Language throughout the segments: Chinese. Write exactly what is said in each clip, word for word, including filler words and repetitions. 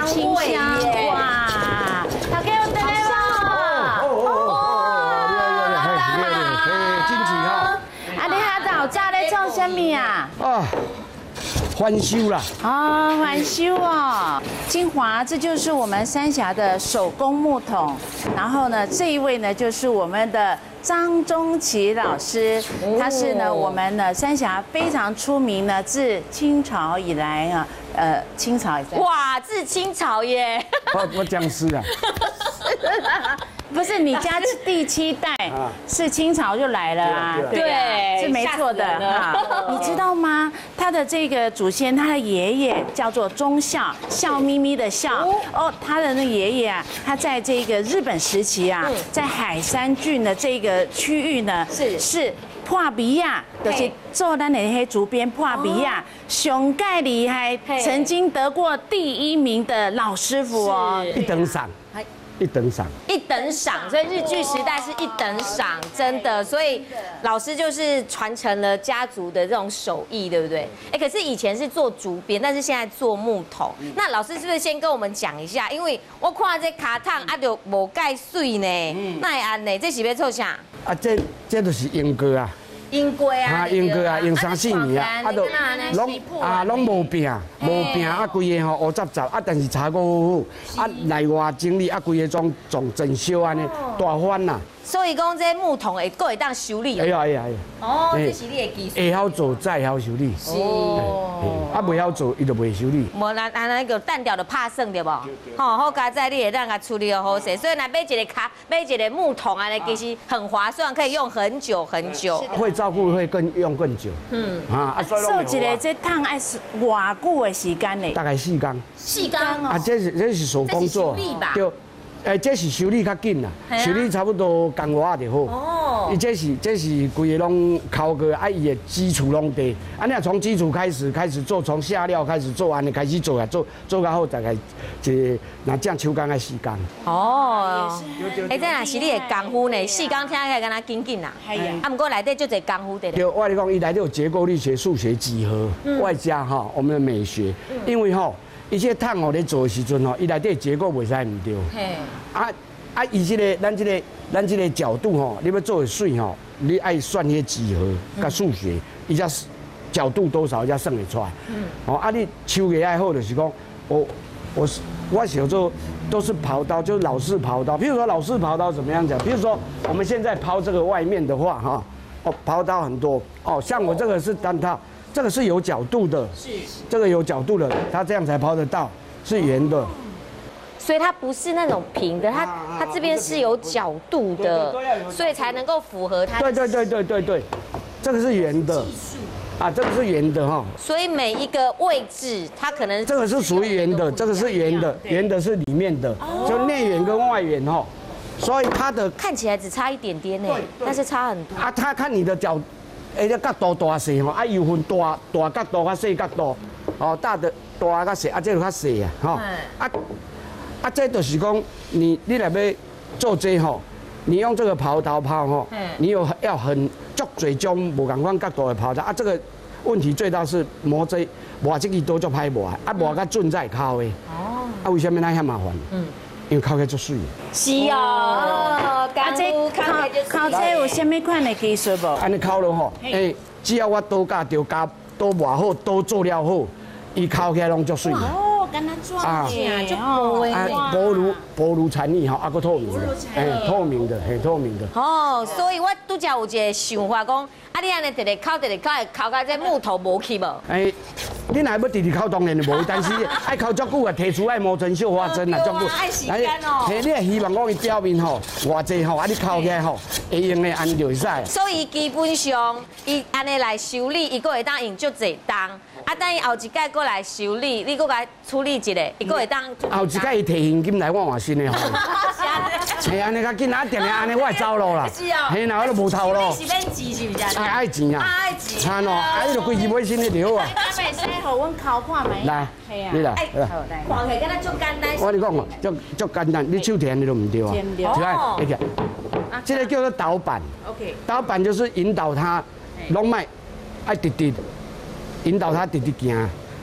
清香，哇！头家有得来吗？哦，大妈， 真是哈！ 啊，你下早早咧做什么啊？ 啊，翻修啦！ 哦，翻修哦，金华，这就是我们三峡的手工木桶。然后呢，这一位呢就是我们的张中奇老师，他是呢我们呢三峡非常出名呢，自清朝以来啊，呃，清朝以来。 哇，自清朝耶！ 我我讲师啊。 不是你家第七代是清朝就来了啊， 对， 是没错的哈。你知道吗？他的这个祖先，他的爷爷叫做忠孝，笑眯眯的笑。哦，他的那爷爷啊，他在这个日本时期啊，在海山郡的这个区域呢，是是破比亚，就是做咱的黑竹编破比亚，熊盖厉害，曾经得过第一名的老师傅哦， 一等赏。一等赏， 一等赏，所以日据时代是一等赏，真的，所以老师就是传承了家族的这种手艺，对不对？哎，可是以前是做竹编，但是现在做木桶。那老师是不是先跟我们讲一下？因为我看这卡烫啊，就无盖水呢，那会安呢？这是要做啥？ 啊，这这就是英歌啊。 英国啊， 啊，英国啊，用三四年啊，啊，都拢啊拢无病，无病啊，规个吼乌杂杂啊，但是查过好好，啊内外整理啊，规个种种整修安尼大翻啦。 所以讲这木桶会够会当修理。 哎呀哎呀哎呀！ 哦，这是你的技术。 会晓做再晓修理。 是。 啊，袂晓做伊就袂修理。 无咱咱那个蛋掉就怕剩对无？吼，好加在你会当甲处理得好势，所以若买一个卡，买一个木桶安尼，其实很划算，可以用很久很久。 会照顾会更用更久。嗯。啊啊， 所以一个这烫爱是偌久的时间呢？ 大概四天。 四天哦。 啊，这是这是手工做。对。诶，这是修理较紧啦，修理差不多工外就好。哦，伊这是这是规个拢考过，啊，伊的基础拢对。啊，你从基础开始开始做，从下料开始做，安尼开始做啊，做做到好大概一那这样手工爱四天。 哦，哎，这若是你的功夫呢，四天听起来敢若紧紧啦。系啊。啊，不过内底就侪功夫的。 对，我跟你讲，伊内底有结构力学、数学、几何，外加哈我们的美学，因为哈。伊这烫哦，咧做的时阵哦，伊内底结构袂使唔对。嘿。啊啊，伊这个咱这个咱这个角度吼，你要做的水吼，你爱算迄几何、甲数学，伊才角度多少才算得出来。嗯。哦，啊，你手艺爱好就是讲，我我我小时候都是刨刀，就是老式刨刀。譬如说老式刨刀怎么样讲？譬如说我们现在刨这个外面的话，哈，哦，刨刀很多。哦，像我这个是单套。这个是有角度的，是这个有角度的，它这样才刨得到，是圆的， 所以它不是那种平的，它它这边是有角度的，所以才能够符合它。 对对对对对对，这个是圆的，啊，这个是圆的哈。 所以每一个位置，它可能这个是属于圆的，这个是圆的，圆的是里面的，就内圆跟外圆哈，所以它的看起来只差一点点呢，但是差很多啊。它看你的角。诶，这角度大细吼，啊，有分大大角度、较细角度，哦，大的大较细，啊，这个较细啊，吼，啊，啊，这就是讲，你你若要做这吼，你用这个刨刀刨吼，你有要很足最种无共款角度的刨刀，啊，这个问题最大是磨这磨这个刀足歹磨，啊，磨较准才会敲的。哦。啊，为什么咱遐麻烦？嗯。因为烤起足水。 是哦， 啊，这烤烤这有啥物款的技术无？ 安尼烤了吼，诶，只要我刀架着加刀磨好，刀做了好，伊烤起来拢足水。 哦，跟它装的，就薄的。 啊，薄如薄如蝉翼吼，啊个透明的，哎，透明的，很透明的。 哦，所以我拄则有一个想法讲，啊，你安尼直直烤，直直烤，烤到这木头无去无？哎。 你若要直直烤，当然就无，但是爱烤足久啊，提出爱磨成绣花针啊，足久。 爱时间哦。 嘿，你也希望讲伊表面吼偌济吼，啊你烤起来吼会用的安尼就会使。 所以基本上，伊安尼来修理，伊个会当用足济工。啊，等伊后一届过来修理，你个来处理一下，伊个会当。 后一届伊提现金来我换新的吼。嘿，安尼较紧啊，定定安尼我会走路啦。是哦。嘿，那我都无头路。 是免钱是不是？ 爱爱钱啊。 爱钱。 惨哦，啊你就规日买新的就好啊。 好，阮烤看觅。来， 你来， 来，看起敢若足简单。 我跟你讲哦，足足简单，你手甜你都唔对啊。对啊，你看，这个叫做导板。OK。导板就是引导它，拢卖爱直直，引导它直直行。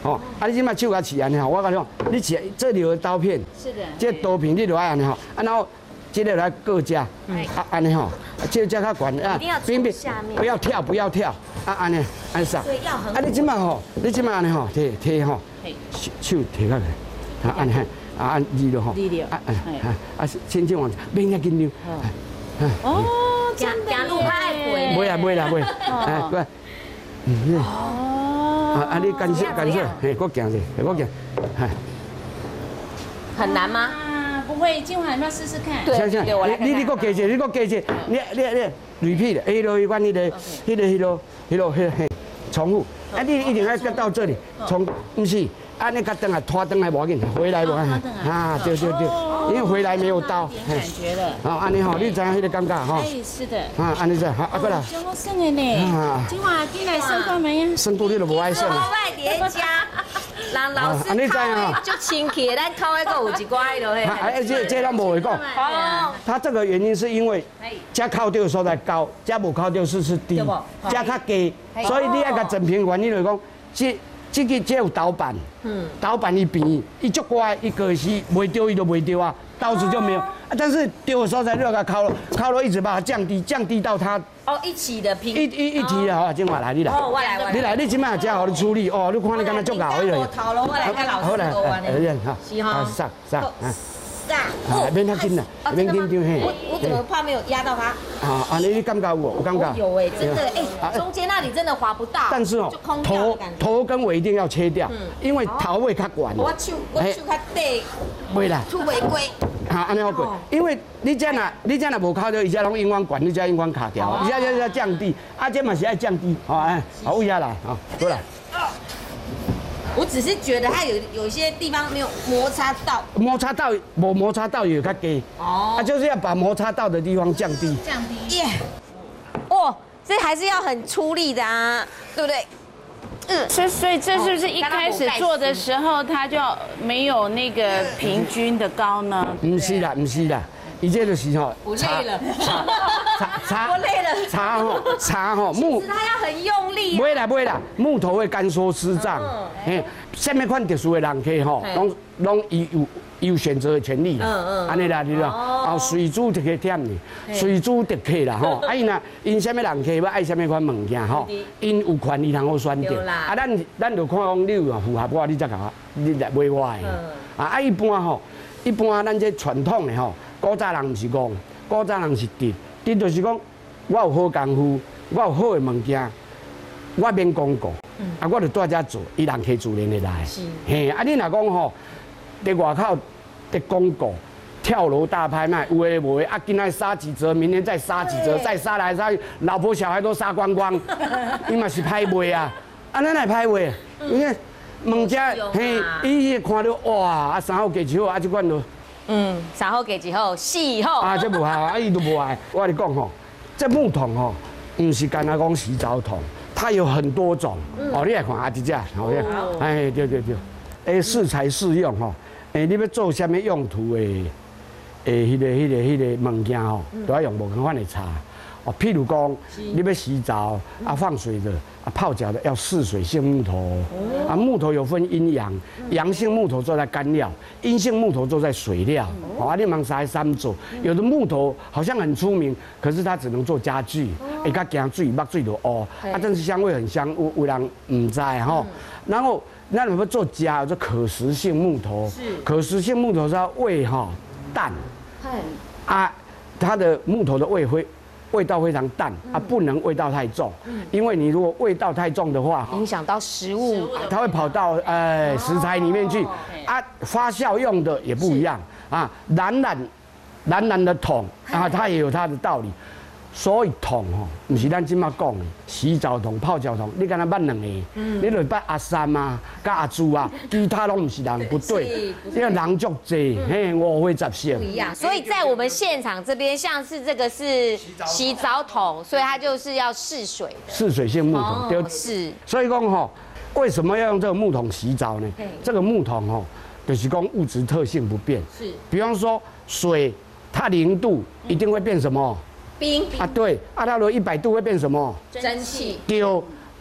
吼，啊，你即摆手甲饲安尼吼，我甲你讲，你饲这里有刀片， 是的， 这刀片你就爱安尼吼，啊，然后这个来各家，啊，安尼吼，这个加较悬啊， 边边下面， 不要跳，不要跳，啊，安尼，安尼上， 对，要很。 啊，你即摆吼，你即摆安尼吼，摕摕吼，手手摕下来，啊，安尼，啊，按二了吼，啊，啊，啊，轻轻往，免遐紧张， 哦， 行行路歹背。 袂啦，袂啦，袂，哎，过，嗯，哦，啊，啊，你干涉干涉，嘿，我行者，我行，哎， 很难吗？ 啊，不会，今晚要不要试试看？ 对，对，我来看看。 你你搁加者，你搁加者，你你你 repeat，迄落迄款迄个，迄个迄落迄落迄嘿，重复，啊，你一定要到这里，从不是。啊，你甲灯啊，拖灯还无要紧，回来无啊？啊，对对对，因为回来没有刀， 感觉了。 好，安尼吼，你知影迄个感觉吼？ 哎，是的。 啊，安尼在，好，啊过来。 真好算的呢。今晚进来算看没呀？ 深度你都无爱算啊。外叠加，让老师考就清气，咱考那个有一寡迄落嘿。 哎，这这咱无会讲。哦。他这个原因是因为，遮考到所在高，遮无考到是是低，遮较低，所以你爱甲整平原理来讲，这。这个这有刀板，嗯，刀板一边，伊足乖，伊可是袂丢伊都袂丢啊，刀子就没有。啊，但是丢的时候才六个敲了，敲了一直把它降低，降低到它哦一起的平， 一一一提了哈，今晚来你来， 哦我来我来， 你来你今晚加好的处理哦，你看你刚才足搞的了。 我头咯，我来跟老师多玩的。 好， 是哈，上上啊。 啊， 免太紧啦，免紧张嘿。 我我怎么怕没有压到它？ 啊啊，你你感觉有？有感觉？ 有哎，真的哎，中间那里真的滑不到。 但是哦，头头跟尾一定要切掉，因为头尾较悬。 我手我手较短。 袂啦。 出袂过。 哈，安尼好过，因为你这若你这若无靠到，伊只拢永远悬，你只永远卡掉，伊只只只降低，啊，这嘛是爱降低，好哎，好位下来，好过来。 我只是觉得它有有些地方没有摩擦到， 摩擦到无摩擦到也较低哦，啊，就是要把摩擦到的地方降低， 降低耶，哇，这还是要很出力的啊，对不对？ 嗯，所以所以这是不是一开始做的时候它就没有那个平均的高呢？ 不是啦，不是啦。伊这就是吼， 我累了， 茶茶， 我累了， 茶吼茶吼木， 其实它要很用力。 不会啦不会啦，木头会干缩湿胀，嘿，什么款特殊的人客吼，拢拢伊有有选择的权利啦，嗯嗯，安尼啦你啦，后水煮就可以忝哩，水煮特客啦吼，啊因啊因什么人客要爱什么款物件吼，因有权利通好选择，啊咱咱就看讲你有符合我，你才甲我，你来买我的，啊啊一般吼，一般咱这传统的吼。古早人毋是讲，古早人是直，直就是讲，我有好功夫，我有好的物件，我免广告，啊，我就在遮做，伊人客自然会来。嘿，啊，你若讲吼，伫外口伫广告，跳楼大拍卖，有诶无诶，啊，今仔杀几折，明天再杀几折，再杀来杀去，老婆小孩都杀光光，伊嘛是歹卖啊，啊，咱来歹卖，因为物件嘿，伊看到哇，啊，三好价钱好，啊，即款都。 嗯，三好给几后，四后啊，这无好，啊伊都无爱。我跟你讲吼，这木桶吼，唔是干那讲洗澡桶，它有很多种。哦，你来看啊，这只，好个，哎，对对对，哎，适材适用吼，哎，你要做什么用途的，诶，迄个、迄个、迄个物件吼，都要用无同款的茶。哦，譬如讲，你要洗澡啊，放水的啊，泡脚的要嗜水性木头啊，木头有分阴阳，阳性木头做在干料，阴性木头做在水料。哦，啊，你忙啥三做？有的木头好像很出名，可是它只能做家具，会较惊水，墨水就乌，啊，但是香味很香，有有人唔知吼。然后，那我们做家做可食性木头，可食性木头是要味哈淡，啊，它的木头的味会。味道非常淡啊，不能味道太重，因为你如果味道太重的话， 影响到食物， 它会跑到呃食材里面去啊。发酵用的也不一样啊，蓝蓝蓝蓝的桶啊，它也有它的道理。所以桶吼，不是咱今麦讲的洗澡桶、泡脚桶，你敢若捌两个，你就捌阿三啊、甲阿朱啊，其他拢不是人，不对，因为人足济，嘿，五花十色。 不一样，所以在我们现场这边，像是这个是洗澡桶，所以它就是要试水， 试水性木桶，对， 是。 所以讲吼，为什么要用这个木桶洗澡呢？这个木桶吼，就是讲物质特性不变，是，比方说水，它零度一定会变什么？ 冰啊，对，啊，它如果一百度会变什么？ 蒸汽。 丢，啊，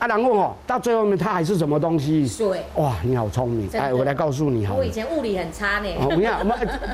啊，然后哦，到最后面它还是什么东西？ 水。 哇，你好聪明！哎，我来告诉你好。 我以前物理很差呢。 我跟你讲，我们